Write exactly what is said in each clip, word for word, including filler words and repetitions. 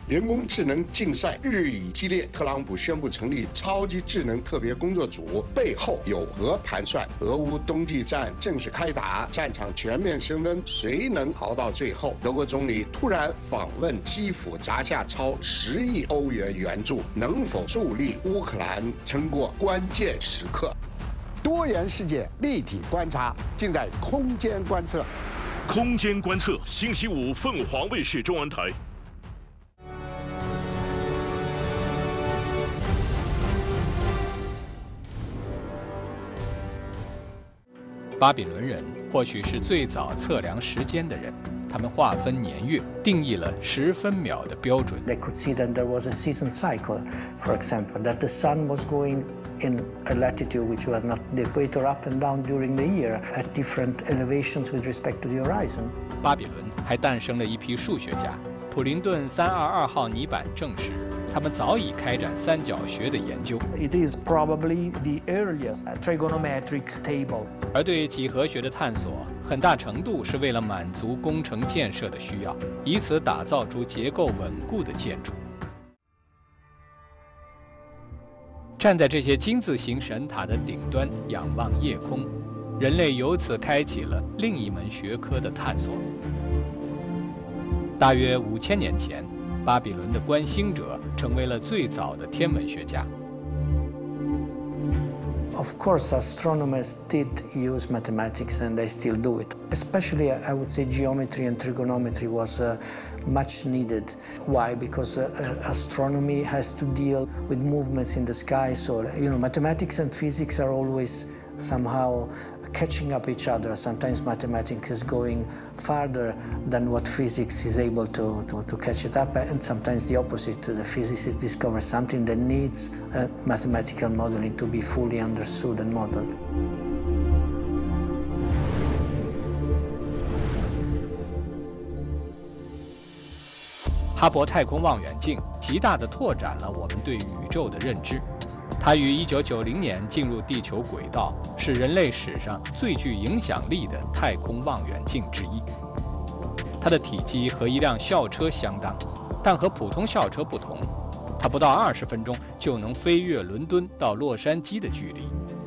人工智能竞赛日益激烈，特朗普宣布成立超级智能特别工作组，背后有何盘算？俄乌冬季战正式开打，战场全面升温，谁能熬到最后？德国总理突然访问基辅，砸下超十亿欧元援助，能否助力乌克兰撑过关键时刻？多元世界立体观察，尽在空间观测。 空间观测，星期五凤凰卫视中文台。 巴比伦人或许是最早测量时间的人，他们划分年月，定义了十分秒的标准。 They could see that there was a season cycle, for example, that the sun was going in a latitude which were not the equator up and down during the year at different elevations with respect to the horizon. 巴比伦还诞生了一批数学家，普林顿三二二号泥板证实，他们早已开展三角学的研究。 It is probably the earliest trigonometric table. 而对几何学的探索，很大程度是为了满足工程建设的需要，以此打造出结构稳固的建筑。站在这些金字形神塔的顶端，仰望夜空，人类由此开启了另一门学科的探索。大约五千年前，巴比伦的观星者成为了最早的天文学家。 Of course, astronomers did use mathematics, and they still do it. Especially, I would say, geometry and trigonometry was uh, much needed. Why? Because uh, uh, astronomy has to deal with movements in the sky. So, you know, mathematics and physics are always somehow catching up each other. Sometimes mathematics is going farther than what physics is able to, to, to catch it up, and sometimes the opposite. The physicists discover something that needs uh, mathematical modeling to be fully understood and modeled. 哈勃太空望远镜极大地拓展了我们对宇宙的认知。 它于一九九零年进入地球轨道，是人类史上最具影响力的太空望远镜之一。它的体积和一辆校车相当，但和普通校车不同，它不到二十分钟就能飞越伦敦到洛杉矶的距离。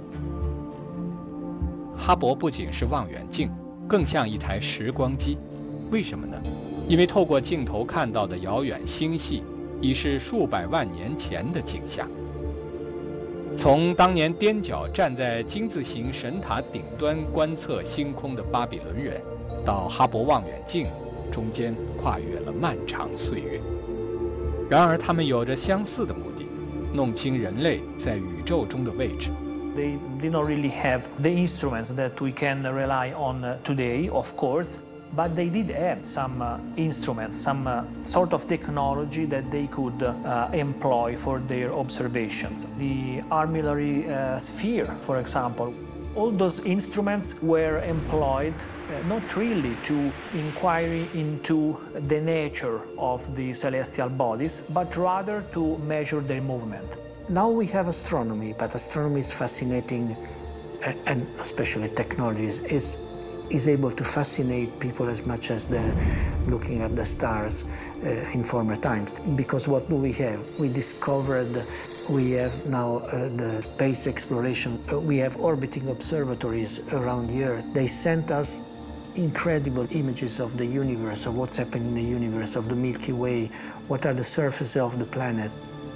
哈勃不仅是望远镜，更像一台时光机。为什么呢？因为透过镜头看到的遥远星系，已是数百万年前的景象。 从当年踮脚站在金字形神塔顶端观测星空的巴比伦人，到哈勃望远镜，中间跨越了漫长岁月。然而，他们有着相似的目的：弄清人类在宇宙中的位置。 They did not really have the instruments that we can rely on today, of course. But they did have some uh, instruments, some uh, sort of technology that they could uh, employ for their observations. The armillary uh, sphere, for example, all those instruments were employed uh, not really to inquiry into the nature of the celestial bodies, but rather to measure their movement. Now we have astronomy, but astronomy is fascinating, and especially technologies is is able to fascinate people as much as the looking at the stars uh, in former times. Because what do we have? We discovered, we have now uh, the space exploration. Uh, we have orbiting observatories around the Earth. They sent us incredible images of the universe, of what's happening in the universe, of the Milky Way, what are the surfaces of the planets.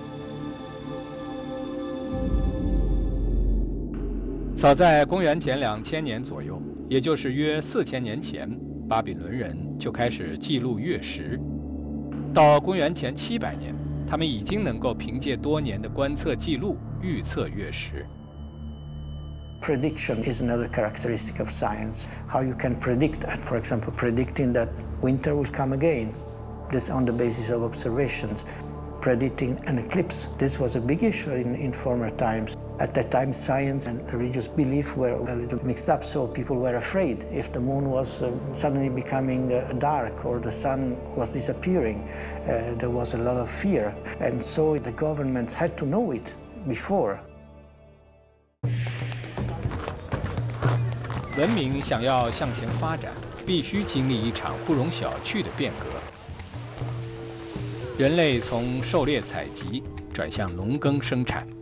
早在公元前两千年左右，也就是约四千年前，巴比伦人就开始记录月食。到公元前七百年，他们已经能够凭借多年的观测记录预测月食。 Prediction is another characteristic of science. How you can predict, and for example, predicting that winter will come again. This on the basis of observations. Predicting an eclipse. This was a big issue in, in former times. At that time, science and religious belief were a little mixed up, so people were afraid if the moon was uh, suddenly becoming uh, dark or the sun was disappearing. Uh, there was a lot of fear, and so the governments had to know it before. 文明想要向前发展，必须经历一场不容小觑的变革。 人类从狩猎采集转向农耕生产。